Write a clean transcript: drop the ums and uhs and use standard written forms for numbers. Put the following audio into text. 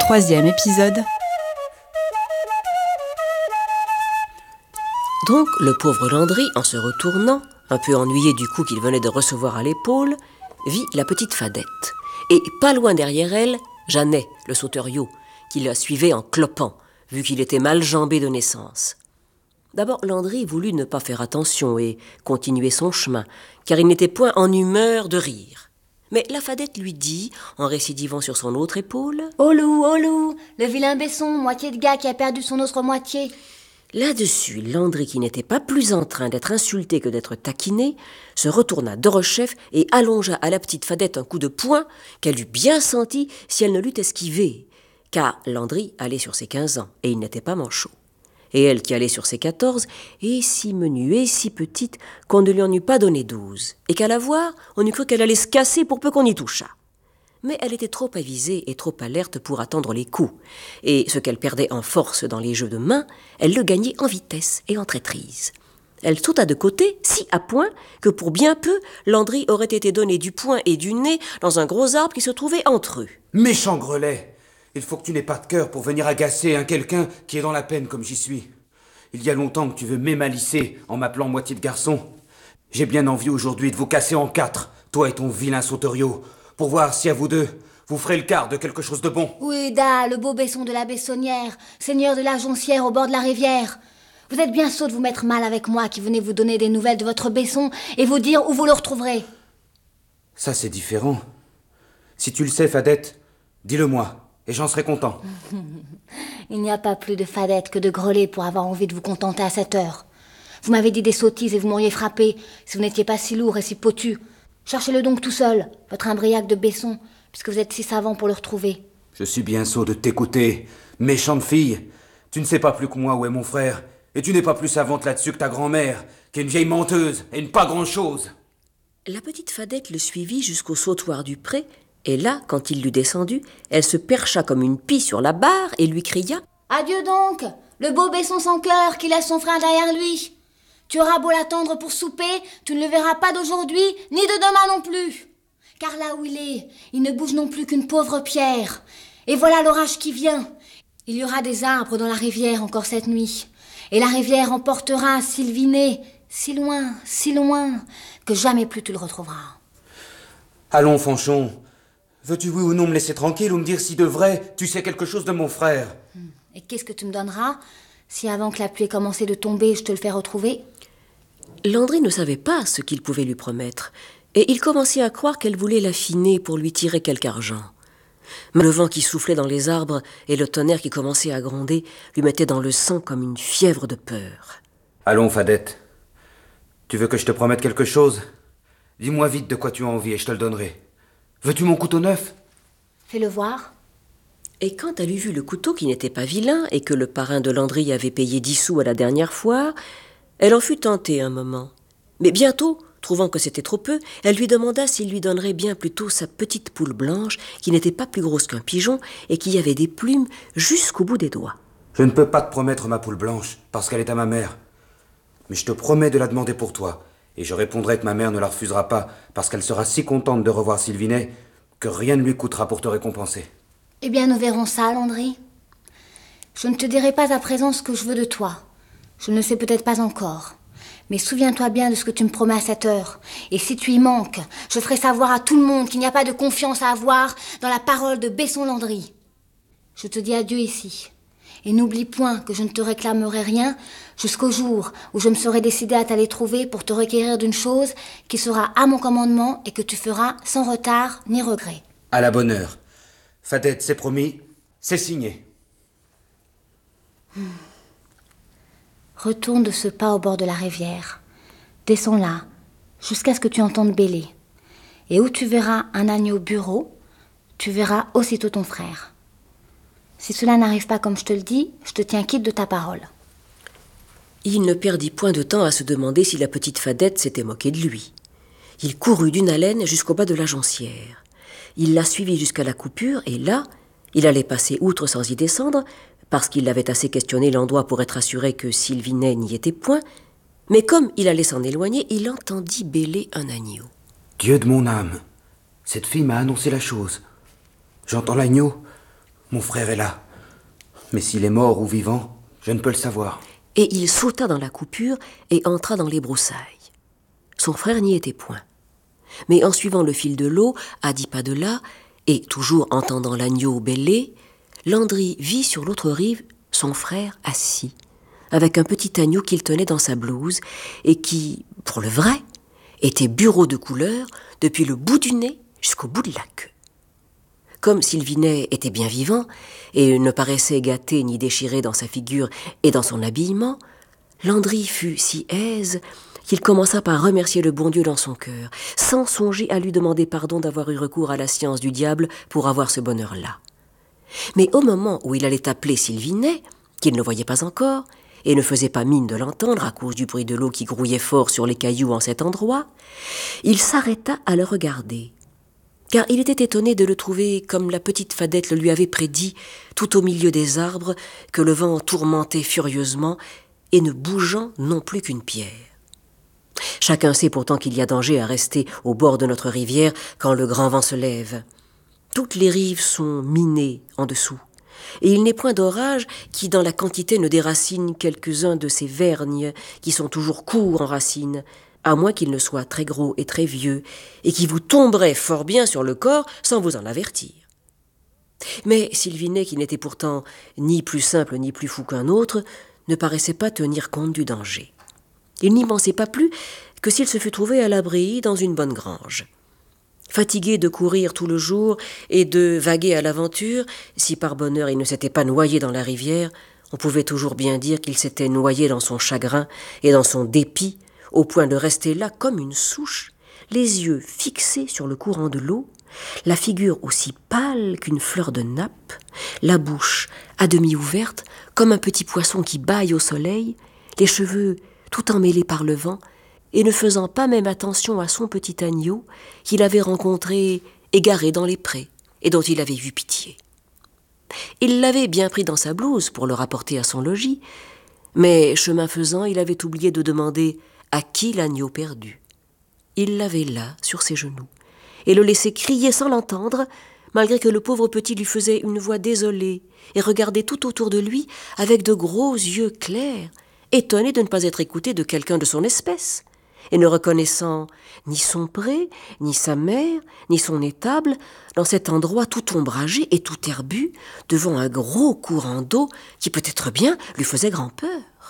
3e épisode. Donc, le pauvre Landry, en se retournant, un peu ennuyé du coup qu'il venait de recevoir à l'épaule, vit la petite Fadette. Et pas loin derrière elle, Jeannet, le sauteriot, qui la suivait en clopant, vu qu'il était mal jambé de naissance. D'abord, Landry voulut ne pas faire attention et continuer son chemin, car il n'était point en humeur de rire. Mais la Fadette lui dit, en récidivant sur son autre épaule: « Oh loup, le vilain Besson, moitié de gars qui a perdu son autre moitié. » Là-dessus, Landry, qui n'était pas plus en train d'être insulté que d'être taquiné, se retourna derechef et allongea à la petite Fadette un coup de poing qu'elle eût bien senti si elle ne l'eût esquivé, car Landry allait sur ses 15 ans et il n'était pas manchot. Et elle qui allait sur ses 14, et si menue et si petite qu'on ne lui en eût pas donné 12, et qu'à la voir, on eût cru qu'elle allait se casser pour peu qu'on y touchât. Mais elle était trop avisée et trop alerte pour attendre les coups, et ce qu'elle perdait en force dans les jeux de main, elle le gagnait en vitesse et en traîtrise. Elle sauta de côté, si à point que pour bien peu, Landry aurait été donné du poing et du nez dans un gros arbre qui se trouvait entre eux. Méchant grelet! Il faut que tu n'aies pas de cœur pour venir agacer quelqu'un qui est dans la peine comme j'y suis. Il y a longtemps que tu veux m'émalicer en m'appelant moitié de garçon. J'ai bien envie aujourd'hui de vous casser en 4, toi et ton vilain sauteriot, pour voir si à vous deux, vous ferez le quart de quelque chose de bon. Oui, le beau Besson de la Bessonnière, seigneur de la Joncière au bord de la rivière. Vous êtes bien sot de vous mettre mal avec moi qui venez vous donner des nouvelles de votre Besson et vous dire où vous le retrouverez. Ça, c'est différent. Si tu le sais, Fadette, dis-le-moi. Et j'en serai content. Il n'y a pas plus de Fadette que de grelet pour avoir envie de vous contenter à cette heure. Vous m'avez dit des sottises et vous m'auriez frappé si vous n'étiez pas si lourd et si potu. Cherchez-le donc tout seul, votre imbriaque de Besson, puisque vous êtes si savant pour le retrouver. Je suis bien sot de t'écouter, méchante fille. Tu ne sais pas plus que moi où est mon frère, et tu n'es pas plus savante là-dessus que ta grand-mère, qui est une vieille menteuse et une pas grand-chose. La petite Fadette le suivit jusqu'au sautoir du pré, et là, quand il l'eut descendu, elle se percha comme une pie sur la barre et lui cria: « Adieu donc, le beau Besson sans cœur qui laisse son frère derrière lui. Tu auras beau l'attendre pour souper, tu ne le verras pas d'aujourd'hui, ni de demain non plus. Car là où il ne bouge non plus qu'une pauvre pierre. Et voilà l'orage qui vient. Il y aura des arbres dans la rivière encore cette nuit. Et la rivière emportera Sylvinet, si loin, que jamais plus tu le retrouveras. » Allons, Fanchon. Veux-tu oui ou non me laisser tranquille ou me dire si de vrai tu sais quelque chose de mon frère? Et qu'est-ce que tu me donneras si avant que la pluie ait commencé de tomber, je te le fais retrouver? Landry ne savait pas ce qu'il pouvait lui promettre, et il commençait à croire qu'elle voulait l'affiner pour lui tirer quelque argent. Mais le vent qui soufflait dans les arbres et le tonnerre qui commençait à gronder lui mettaient dans le sang comme une fièvre de peur. Allons, Fadette. Tu veux que je te promette quelque chose? Dis-moi vite de quoi tu as envie et je te le donnerai. Veux-tu mon couteau neuf? Fais-le voir. Et quand elle eut vu le couteau qui n'était pas vilain et que le parrain de Landry avait payé 10 sous à la dernière foire, elle en fut tentée un moment. Mais bientôt, trouvant que c'était trop peu, elle lui demanda s'il lui donnerait bien plutôt sa petite poule blanche qui n'était pas plus grosse qu'un pigeon et qui avait des plumes jusqu'au bout des doigts. Je ne peux pas te promettre ma poule blanche parce qu'elle est à ma mère. Mais je te promets de la demander pour toi. Et je répondrai que ma mère ne la refusera pas parce qu'elle sera si contente de revoir Sylvinet que rien ne lui coûtera pour te récompenser. Eh bien, nous verrons ça, Landry. Je ne te dirai pas à présent ce que je veux de toi. Je ne le sais peut-être pas encore. Mais souviens-toi bien de ce que tu me promets à cette heure. Et si tu y manques, je ferai savoir à tout le monde qu'il n'y a pas de confiance à avoir dans la parole de Besson Landry. Je te dis adieu ici. Et n'oublie point que je ne te réclamerai rien jusqu'au jour où je me serai décidée à t'aller trouver pour te requérir d'une chose qui sera à mon commandement et que tu feras sans retard ni regret. À la bonne heure. Fadette, c'est promis, c'est signé. Retourne de ce pas au bord de la rivière. Descends là, jusqu'à ce que tu entendes bêler. Et où tu verras un agneau bureau, tu verras aussitôt ton frère. Si cela n'arrive pas comme je te le dis, je te tiens quitte de ta parole. Il ne perdit point de temps à se demander si la petite Fadette s'était moquée de lui. Il courut d'une haleine jusqu'au bas de la Joncière. Il la suivit jusqu'à la coupure, et là, il allait passer outre sans y descendre, parce qu'il avait assez questionné l'endroit pour être assuré que Sylvinet n'y était point, mais comme il allait s'en éloigner, il entendit bêler un agneau. Dieu de mon âme, cette fille m'a annoncé la chose. J'entends l'agneau, Mon frère est là. Mais s'il est mort ou vivant, je ne peux le savoir. Et il sauta dans la coupure et entra dans les broussailles. Son frère n'y était point. Mais en suivant le fil de l'eau, à 10 pas de là, et toujours entendant l'agneau bêler, Landry vit sur l'autre rive son frère assis, avec un petit agneau qu'il tenait dans sa blouse, et qui, pour le vrai, était bureau de couleur depuis le bout du nez jusqu'au bout de la queue. Comme Sylvinet était bien vivant, et ne paraissait gâté ni déchiré dans sa figure et dans son habillement, Landry fut si aise qu'il commença par remercier le bon Dieu dans son cœur, sans songer à lui demander pardon d'avoir eu recours à la science du diable pour avoir ce bonheur-là. Mais au moment où il allait appeler Sylvinet, qu'il ne voyait pas encore, et ne faisait pas mine de l'entendre à cause du bruit de l'eau qui grouillait fort sur les cailloux en cet endroit, il s'arrêta à le regarder, car il était étonné de le trouver comme la petite Fadette le lui avait prédit, tout au milieu des arbres que le vent tourmentait furieusement et ne bougeant non plus qu'une pierre. Chacun sait pourtant qu'il y a danger à rester au bord de notre rivière quand le grand vent se lève. Toutes les rives sont minées en dessous, et il n'est point d'orage qui dans la quantité ne déracine quelques-uns de ces vergnes qui sont toujours courts en racines, à moins qu'ils ne soient très gros et très vieux, et qui vous tomberaient fort bien sur le corps sans vous en avertir. Mais Sylvinet, qui n'était pourtant ni plus simple ni plus fou qu'un autre, ne paraissait pas tenir compte du danger. Il n'y pensait pas plus que s'il se fût trouvé à l'abri dans une bonne grange. Fatigué de courir tout le jour et de vaguer à l'aventure, si par bonheur il ne s'était pas noyé dans la rivière, on pouvait toujours bien dire qu'il s'était noyé dans son chagrin et dans son dépit, au point de rester là comme une souche, les yeux fixés sur le courant de l'eau, la figure aussi pâle qu'une fleur de nappe, la bouche à demi ouverte comme un petit poisson qui bâille au soleil, les cheveux tout emmêlés par le vent, et ne faisant pas même attention à son petit agneau qu'il avait rencontré égaré dans les prés et dont il avait eu pitié. Il l'avait bien pris dans sa blouse pour le rapporter à son logis, mais chemin faisant, il avait oublié de demander à qui l'agneau perdu. Il l'avait là, sur ses genoux, et le laissait crier sans l'entendre, malgré que le pauvre petit lui faisait une voix désolée et regardait tout autour de lui avec de gros yeux clairs, étonné de ne pas être écouté de quelqu'un de son espèce, et ne reconnaissant ni son pré, ni sa mère, ni son étable, dans cet endroit tout ombragé et tout herbu, devant un gros courant d'eau qui peut-être bien lui faisait grand-peur.